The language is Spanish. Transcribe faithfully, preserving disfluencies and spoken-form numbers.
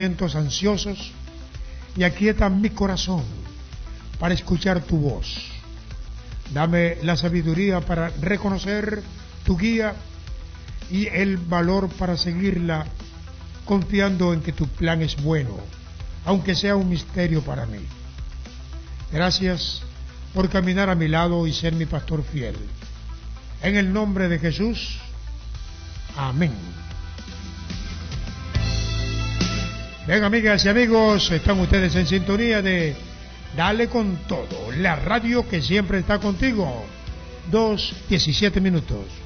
ansiosos y aquieta mi corazón para escuchar tu voz. Dame la sabiduría para reconocer tu guía y el valor para seguirla, confiando en que tu plan es bueno, aunque sea un misterio para mí. Gracias por caminar a mi lado y ser mi pastor fiel. En el nombre de Jesús, amén. Bien, amigas y amigos, están ustedes en sintonía de Dale con Todo, la radio que siempre está contigo. Dos, diecisiete minutos.